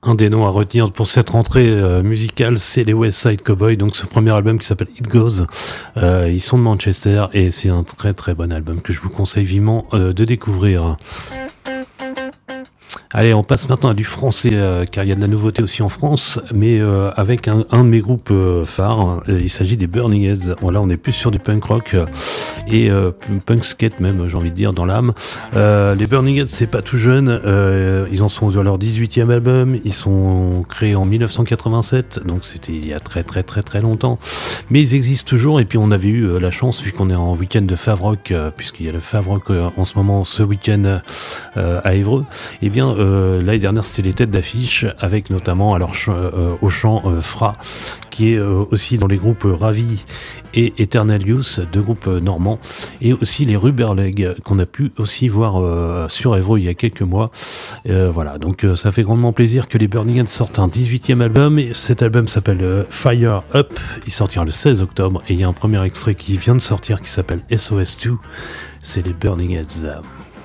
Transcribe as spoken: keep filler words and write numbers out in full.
Un des noms à retenir pour cette rentrée euh, musicale, c'est les West Side Cowboys, donc ce premier album qui s'appelle It Goes. Euh, ils sont de Manchester et c'est un très très bon album que je vous conseille vivement euh, de découvrir. Allez, on passe maintenant à du français, euh, car il y a de la nouveauté aussi en France, mais euh, avec un, un de mes groupes euh, phares. Euh, il s'agit des Burning Heads. Bon, là, on est plus sur du punk rock euh, et euh, punk skate même, j'ai envie de dire, dans l'âme. Euh, les Burning Heads, c'est pas tout jeune. Euh, ils en sont à leur dix-huitième album. Ils sont créés en dix-neuf cent quatre-vingt-sept, donc c'était il y a très très très très longtemps. Mais ils existent toujours. Et puis on avait eu euh, la chance, vu qu'on est en week-end de Favrock, euh, puisqu'il y a le Favrock euh, en ce moment, ce week-end euh, à Évreux. Eh bien, Euh, l'année dernière c'était les têtes d'affiche avec notamment alors ch- euh, au chant euh, Fra qui est euh, aussi dans les groupes euh, Ravi et Eternal Youth, deux groupes euh, normands, et aussi les Rubberleg qu'on a pu aussi voir euh, sur Évreux il y a quelques mois. Euh, voilà, donc euh, ça fait grandement plaisir que les Burning Heads sortent un dix-huitième album, et cet album s'appelle euh, Fire Up. Il sortira le seize octobre et il y a un premier extrait qui vient de sortir qui s'appelle S O S deux. C'est les Burning Heads.